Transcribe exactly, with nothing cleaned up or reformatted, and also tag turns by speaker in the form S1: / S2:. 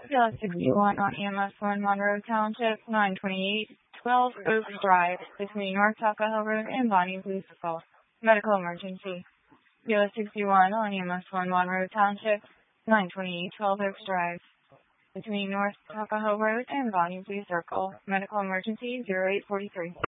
S1: Bill sixty-one on E M S one Monroe Township, nine twenty-eight twelve Oaks Drive, between North Tuckahoe Road and Bonnie Blue Circle. Medical emergency. Bill sixty-one on E M S one Monroe Township, nine twenty-eight twelve Oaks Drive, between North Tuckahoe Road and Bonnie Blue Circle. Medical emergency zero eight four three.